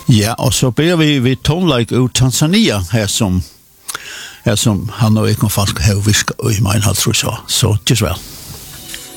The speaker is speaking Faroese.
Ja, og så ber vi tonelike ut Tanzania her som han og ikke faktisk har visket i min halv, tror jeg så. Så, just well.